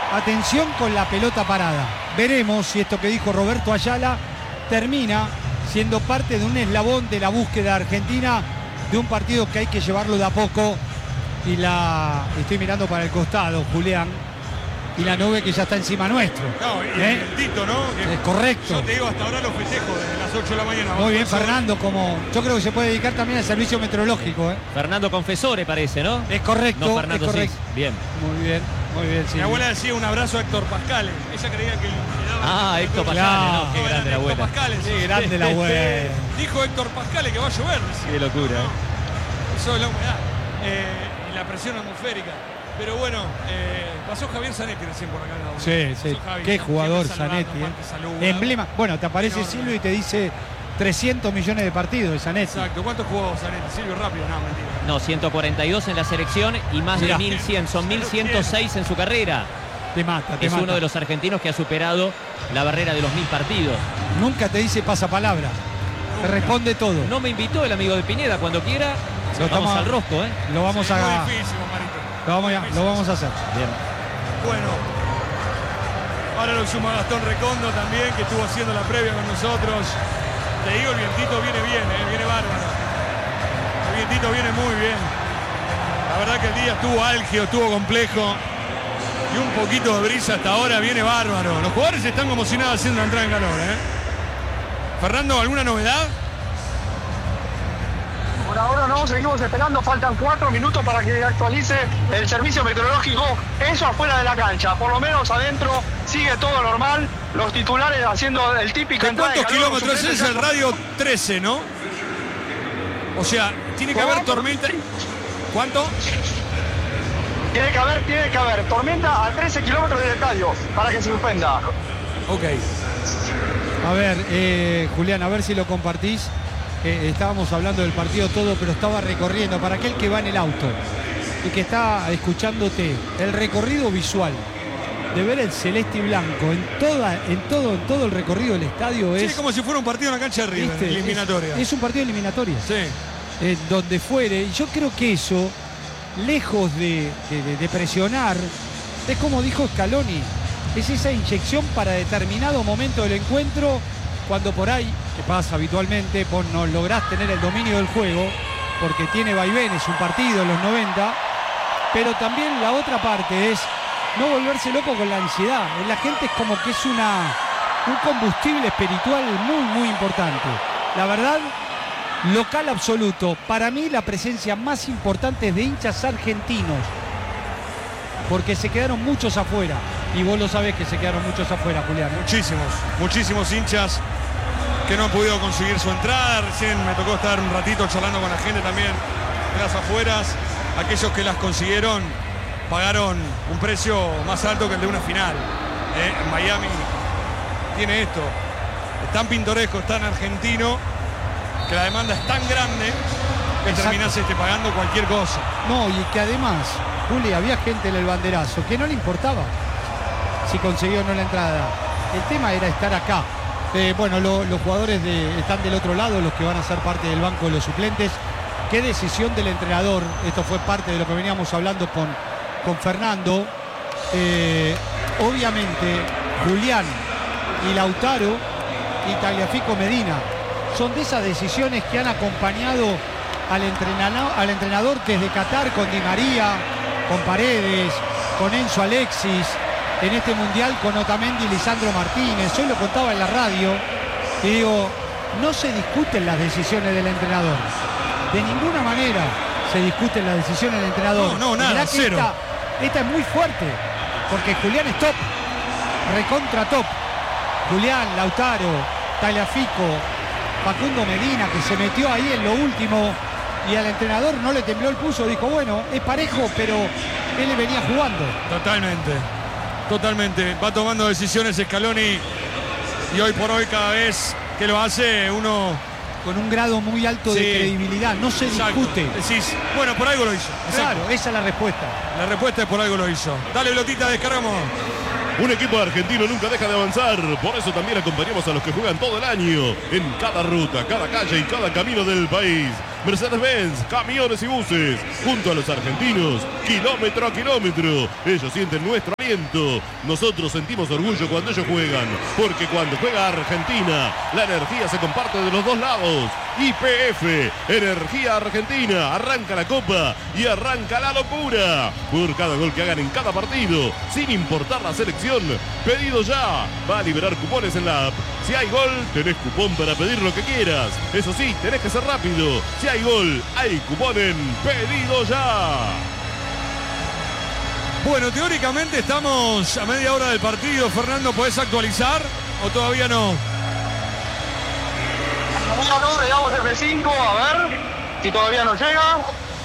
atención con la pelota parada. Veremos si esto que dijo Roberto Ayala termina siendo parte de un eslabón de la búsqueda argentina de un partido que hay que llevarlo de a poco. Y estoy mirando para el costado, Julián, y la nube que ya está encima nuestro. No, y el Tito, ¿no? Que es correcto. Yo te digo, hasta ahora lo festejo desde las 8 de la mañana. Muy bien, Fernando, yo creo que se puede dedicar también al servicio meteorológico. Fernando Confesore parece, ¿no? Es correcto, no, Fernando, es correcto. Sí. Bien. Muy bien, sí. Mi abuela decía un abrazo a Héctor Pascales. Ella creía que le daba... Héctor Pascales, ¿no? Qué grande la abuela. Héctor Pascales. Qué grande la abuela. Dijo Héctor Pascales que va a llover. Qué locura. Eso es la humedad. Y la presión atmosférica. Pero bueno, pasó Javier Zanetti recién por acá. Sí. Qué jugador Zanetti. Emblema. Bueno, te aparece Silvio y te dice 300 millones de partidos de Zanetti. Exacto. ¿Cuánto jugó Zanetti? Silvio, rápido. No, mentira. No, 142 en la selección y más de 1100. Son 1106 en su carrera. Te mata. Es uno de los argentinos que ha superado la barrera de los 1000 partidos. Nunca te dice pasapalabra. Te responde todo. No me invitó el amigo de Pineda. Cuando quiera, vamos al rosco, ¿eh? Lo vamos a... Lo vamos a hacer. Bien. Bueno, ahora lo suma Gastón Recondo también, que estuvo haciendo la previa con nosotros. Te digo, el vientito viene bien, viene bárbaro. El vientito viene muy bien. La verdad que el día estuvo álgido, estuvo complejo. Y un poquito de brisa hasta ahora, viene bárbaro. Los jugadores están como si nada haciendo una entrada en calor, Fernando, ¿alguna novedad? Por ahora no, seguimos esperando, faltan 4 minutos para que actualice el servicio meteorológico, eso afuera de la cancha, por lo menos adentro sigue todo normal, los titulares haciendo el típico... ¿De cuántos kilómetros es el radio 13, no? O sea, tiene que haber tormenta... ¿Cuánto? Tiene que haber tormenta a 13 kilómetros del estadio para que se suspenda. Ok. A ver, Julián, a ver si lo compartís. Estábamos hablando del partido todo, pero estaba recorriendo, para aquel que va en el auto y que está escuchándote, el recorrido visual de ver el celeste y blanco en todo el recorrido del estadio es... Sí, como si fuera un partido en la cancha de River, eliminatoria. Es un partido de eliminatoria. Sí. Donde fuere, y yo creo que eso, lejos de presionar, es como dijo Scaloni, es esa inyección para determinado momento del encuentro, cuando por ahí, que pasa habitualmente, vos no lográs tener el dominio del juego, porque tiene vaivenes un partido en los 90, pero también la otra parte es no volverse loco con la ansiedad. En la gente es como que es un combustible espiritual muy, muy importante. La verdad, local absoluto. Para mí la presencia más importante es de hinchas argentinos, porque se quedaron muchos afuera. Y vos lo sabés que se quedaron muchos afuera, Julián. Muchísimos hinchas que no han podido conseguir su entrada. Recién me tocó estar un ratito charlando con la gente también de las afueras. Aquellos que las consiguieron pagaron un precio más alto que el de una final. En Miami tiene esto. Es tan pintoresco, es tan argentino, que la demanda es tan grande que terminás pagando cualquier cosa. No, y que además, Juli, había gente en el banderazo que no le importaba si consiguió o no la entrada. El tema era estar acá. Bueno, los jugadores están del otro lado, los que van a ser parte del banco de los suplentes. Qué decisión del entrenador. Esto fue parte de lo que veníamos hablando con Fernando. Obviamente, Julián y Lautaro y Tagliafico Medina son de esas decisiones que han acompañado al entrenador desde Qatar, con Di María, con Paredes, con Enzo Alexis, en este mundial con Otamendi y Lisandro Martínez. Hoy lo contaba en la radio y digo, no se discuten las decisiones del entrenador, de ninguna manera se discuten las decisiones del entrenador. No, nada, cero. Esta es muy fuerte, porque Julián es top, recontra top. Julián, Lautaro, Tagliafico, Facundo Medina, que se metió ahí en lo último, y al entrenador no le tembló el pulso, dijo, bueno, es parejo, pero él le venía jugando. Totalmente, va tomando decisiones Scaloni, y hoy por hoy cada vez que lo hace uno... Con un grado muy alto de credibilidad, no se discute. Decís, bueno, por algo lo hizo. Claro, esa es la respuesta. La respuesta es por algo lo hizo. Dale, pelotita, descargamos. Un equipo argentino nunca deja de avanzar, por eso también acompañamos a los que juegan todo el año, en cada ruta, cada calle y cada camino del país. Mercedes-Benz, camiones y buses, junto a los argentinos, kilómetro a kilómetro. Ellos sienten nuestro aliento. Nosotros sentimos orgullo cuando ellos juegan, porque cuando juega Argentina, la energía se comparte de los dos lados. YPF, Energía Argentina, arranca la Copa y arranca la locura. Por cada gol que hagan en cada partido, sin importar la selección, pedido ya. Va a liberar cupones en la app. Si hay gol, tenés cupón para pedir lo que quieras. Eso sí, tenés que ser rápido. Si hay gol, hay cupón en Pedido Ya. Bueno, teóricamente estamos a media hora del partido. Fernando, ¿podés actualizar o todavía no? No, le damos F5, a ver si todavía no llega.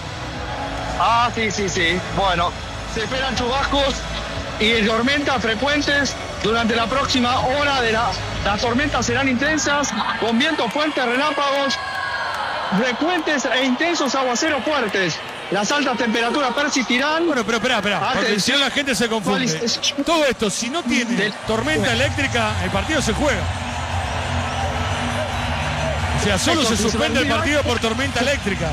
Sí. Bueno, se esperan chubascos y tormentas frecuentes durante la próxima hora. Las tormentas serán intensas, con vientos fuertes, relámpagos frecuentes e intensos aguaceros fuertes. Las altas temperaturas persistirán. Bueno, pero espera, porque si no la gente se confunde. Todo esto, si no tiene tormenta eléctrica, el partido se juega. O sea, solo se suspende el partido por tormenta eléctrica.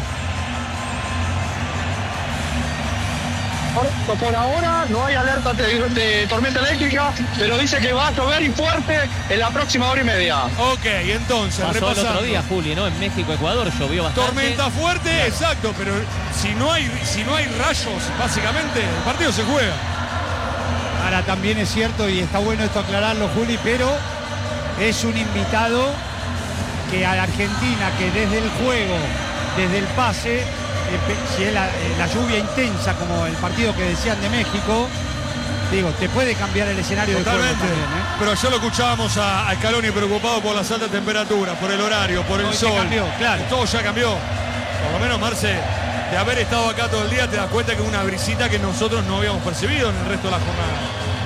Por ahora no hay alerta de tormenta eléctrica, pero dice que va a llover y fuerte en la próxima hora y media. Ok, entonces, pasó el otro día, Juli, ¿no? En México, Ecuador, llovió bastante. Tormenta fuerte, claro. Exacto, pero si no hay rayos, básicamente, el partido se juega. Ahora también es cierto, y está bueno esto aclararlo, Juli, pero es un invitado que a la Argentina, que desde el juego, desde el pase, si es la lluvia intensa como el partido que decían de México, digo, te puede cambiar el escenario. Totalmente. De juego también, ¿eh? Pero ayer lo escuchábamos a Scaloni preocupado por las altas temperaturas, por el horario, por el sol. Cambió, claro. Todo ya cambió. Por lo menos, Marce, de haber estado acá todo el día, te das cuenta que es una brisita que nosotros no habíamos percibido en el resto de la jornada.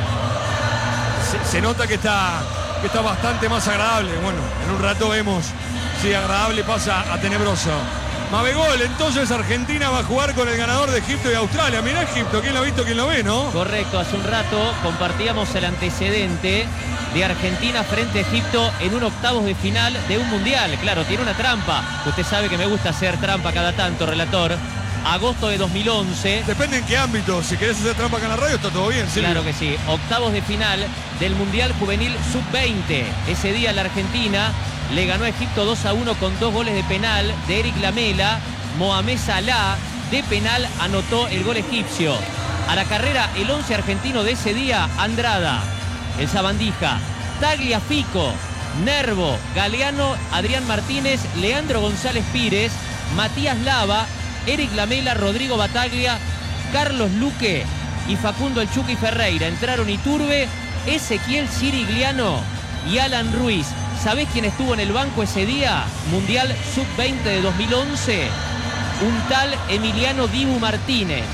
Se nota que está bastante más agradable. Bueno, en un rato vemos si agradable pasa a tenebroso. Mabegol, entonces Argentina va a jugar con el ganador de Egipto y Australia. Mirá Egipto, ¿quién lo ha visto, quién lo ve, no? Correcto, hace un rato compartíamos el antecedente de Argentina frente a Egipto en un octavos de final de un mundial. Claro, tiene una trampa. Usted sabe que me gusta hacer trampa cada tanto, relator. Agosto de 2011. Depende en qué ámbito. Si querés hacer trampa acá en la radio, está todo bien, ¿sí? Claro que sí. Octavos de final del Mundial Juvenil Sub-20. Ese día la Argentina le ganó a Egipto 2-1 con 2 goles de penal de Eric Lamela. Mohamed Salah de penal anotó el gol egipcio. A la carrera el 11 argentino de ese día: Andrada, el Sabandija, Tagliafico, Nervo, Galeano, Adrián Martínez, Leandro González Pires, Matías Lava, Eric Lamela, Rodrigo Bataglia, Carlos Luque y Facundo El Chucky Ferreira. Entraron Iturbe, Ezequiel Sirigliano y Alan Ruiz. ¿Sabés quién estuvo en el banco ese día? Mundial Sub-20 de 2011. Un tal Emiliano Dibu Martínez.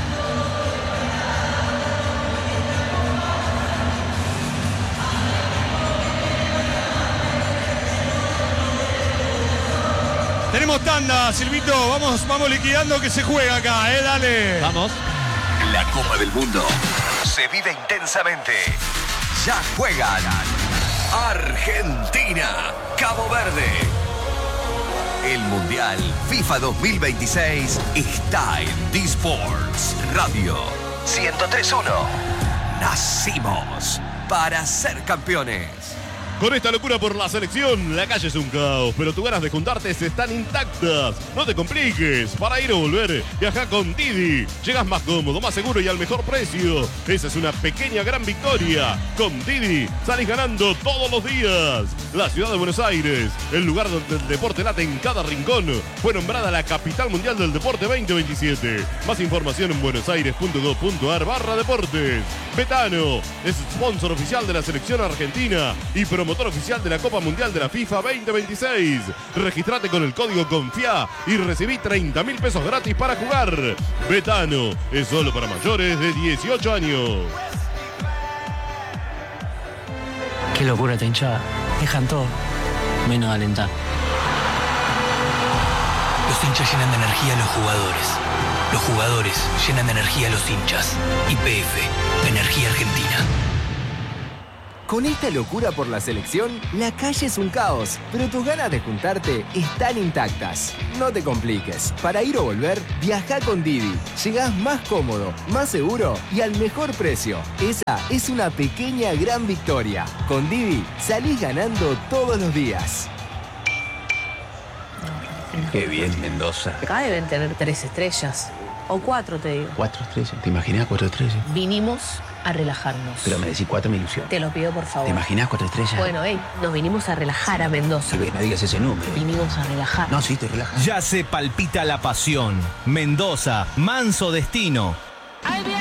Tenemos tanda, Silvito. Vamos liquidando que se juega acá, dale. Vamos. La Copa del Mundo se vive intensamente. Ya juegan Argentina, Cabo Verde. El Mundial FIFA 2026 está en D-Sports Radio 103.1. Nacimos para ser campeones. Con esta locura por la selección, la calle es un caos, pero tus ganas de juntarte están intactas. No te compliques. Para ir o volver, viaja con Didi. Llegas más cómodo, más seguro y al mejor precio. Esa es una pequeña gran victoria. Con Didi salís ganando todos los días. La ciudad de Buenos Aires, el lugar donde el deporte late en cada rincón, fue nombrada la capital mundial del deporte 2027. Más información en buenosaires.gov.ar/deportes. Betano es sponsor oficial de la selección argentina y promotor oficial de la Copa Mundial de la FIFA 2026. Registrate con el código CONFIA y recibí 30.000 pesos gratis para jugar. Betano es solo para mayores de 18 años. Qué locura esta hinchada. Dejan todo, menos alentar. Los hinchas llenan de energía a los jugadores. Los jugadores llenan de energía a los hinchas. YPF, Energía Argentina. Con esta locura por la selección, la calle es un caos, pero tus ganas de juntarte están intactas. No te compliques. Para ir o volver, viaja con Didi. Llegás más cómodo, más seguro y al mejor precio. Esa es una pequeña gran victoria. Con Didi, salís ganando todos los días. Qué bien, Mendoza. Acá deben tener 3 estrellas. O 4, te digo. 4 estrellas. ¿Te imaginas 4 estrellas? Vinimos a relajarnos. Pero me decís 4, me ilusión. Te lo pido, por favor. ¿Te imaginas 4 estrellas? Bueno, nos vinimos a relajar a Mendoza. No digas ese número. Vinimos a relajar. No, sí, te relajas. Ya se palpita la pasión. Mendoza, manso destino.